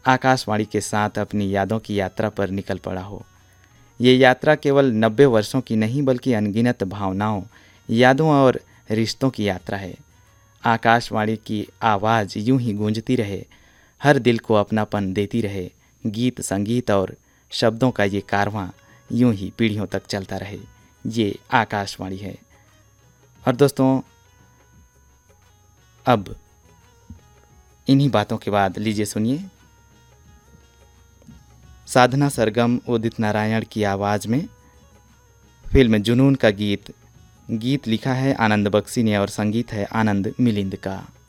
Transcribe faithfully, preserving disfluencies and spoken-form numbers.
आकाशवाणी के साथ अपनी यादों की यात्रा पर निकल पड़ा हो। ये यात्रा केवल नब्बे वर्षों की नहीं बल्कि अनगिनत भावनाओं, यादों और रिश्तों की यात्रा है। आकाशवाणी की आवाज़ यूं ही गूंजती रहे, हर दिल को अपनापन देती रहे। गीत, संगीत और शब्दों का ये कारवां यूं ही पीढ़ियों तक चलता रहे। ये आकाशवाणी है। और दोस्तों, अब इन्हीं बातों के बाद लीजिए सुनिए साधना सरगम उदित नारायण की आवाज़ में फिल्म जुनून का गीत। गीत लिखा है आनंद बख्शी ने और संगीत है आनंद मिलिंद का।